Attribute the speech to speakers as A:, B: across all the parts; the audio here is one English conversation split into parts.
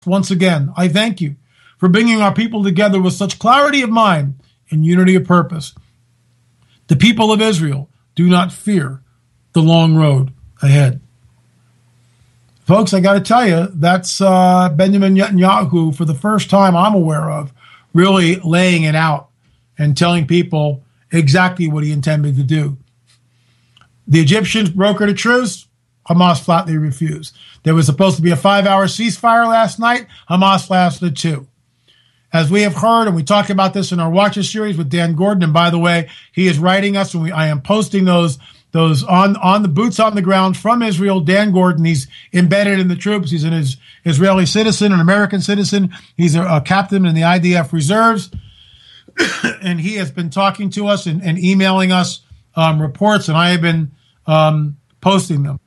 A: Once again, I thank you for bringing our people together with such clarity of mind and unity of purpose. The people of Israel do not fear the long road ahead. Folks, I got to tell you, that's Benjamin Netanyahu, for the first time I'm aware of, really laying it out and telling people exactly what he intended to do. The Egyptians brokered a truce. Hamas flatly refused. There was supposed to be a 5-hour ceasefire last night. Hamas lasted 2. As we have heard, and we talked about this in our Watcher series with Dan Gordon, and by the way, he is writing us, and I am posting those on the boots on the ground from Israel. Dan Gordon, he's embedded in the troops. He's an Israeli citizen, an American citizen. He's a captain in the IDF reserves, and he has been talking to us and emailing us reports, and I have been posting them.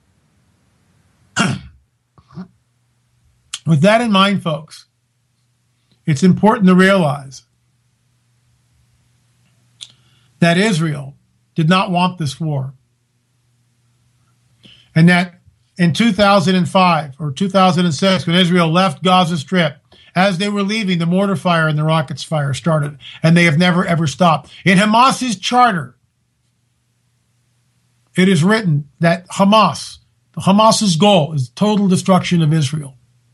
A: With that in mind, folks, it's important to realize that Israel did not want this war. And that in 2005 or 2006, when Israel left Gaza Strip, as they were leaving, the mortar fire and the rockets fire started, and they have never, ever stopped. In Hamas's charter, it is written that Hamas's goal is total destruction of Israel.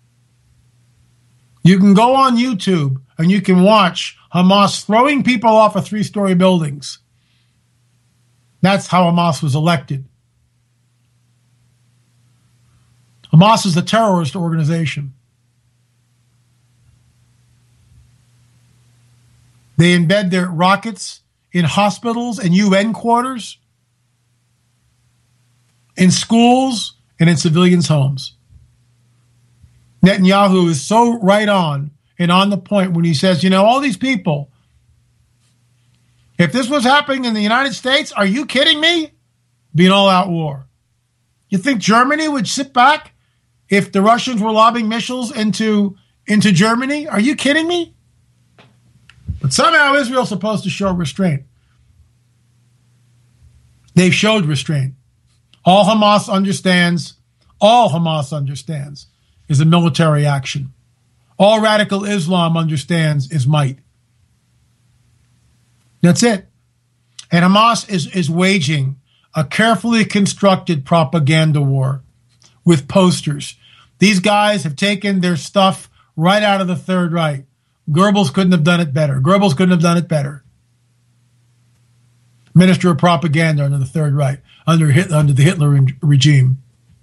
A: You can go on YouTube and you can watch Hamas throwing people off of 3-story buildings. That's how Hamas was elected. Hamas is a terrorist organization. They embed their rockets in hospitals and UN quarters, in schools, and in civilians' homes. Netanyahu is so right on and on the point when he says, all these people, if this was happening in the United States, are you kidding me? Be an all-out war. You think Germany would sit back if the Russians were lobbing missiles into Germany? Are you kidding me? But somehow Israel's supposed to show restraint. They've showed restraint. All Hamas understands is a military action. All radical Islam understands is might. That's it. And Hamas is waging a carefully constructed propaganda war with posters. These guys have taken their stuff right out of the Third Reich. Goebbels couldn't have done it better. Minister of Propaganda under the Third Reich, under the Hitler regime.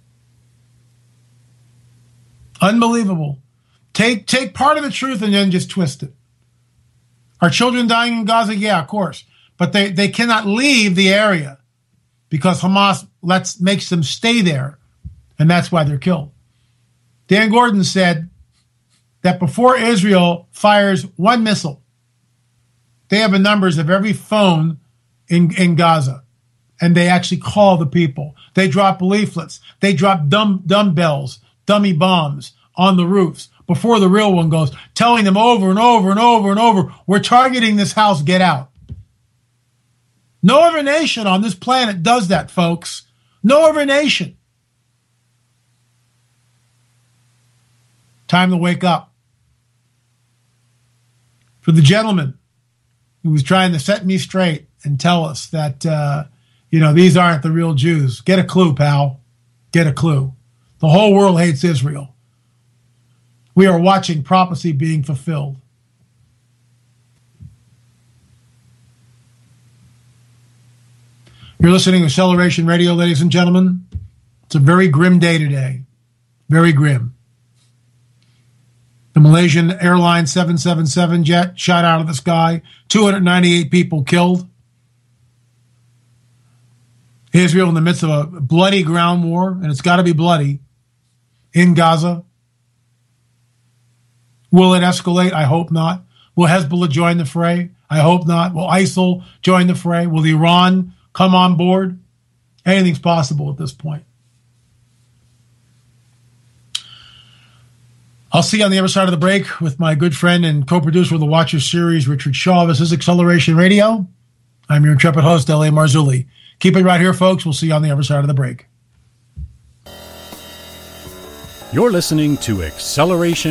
A: Unbelievable. Take part of the truth and then just twist it. Are children dying in Gaza? Yeah, of course. But they cannot leave the area because Hamas makes them stay there, and that's why they're killed. Dan Gordon said that before Israel fires one missile, they have the numbers of every phone in Gaza, and they actually call the people. They drop leaflets. They drop dumbbells, dummy bombs on the roofs before the real one goes, telling them over and over and over and over, we're targeting this house, get out. No other nation on this planet does that, folks. No other nation. Time to wake up. For the gentleman who was trying to set me straight and tell us that, these aren't the real Jews. Get a clue, pal. Get a clue. The whole world hates Israel. We are watching prophecy being fulfilled. You're listening to Acceleration Radio, ladies and gentlemen. It's a very grim day today. Very grim. The Malaysian Airlines 777 jet shot out of the sky. 298 people killed. Israel in the midst of a bloody ground war, and it's got to be bloody, in Gaza. Will it escalate? I hope not. Will Hezbollah join the fray? I hope not. Will ISIL join the fray? Will Iran come on board? Anything's possible at this point. I'll see you on the other side of the break with my good friend and co-producer of the Watcher series, Richard Shaw. This is Acceleration Radio. I'm your intrepid host, L.A. Marzulli. Keep it right here, folks. We'll see you on the other side of the break.
B: You're listening to Acceleration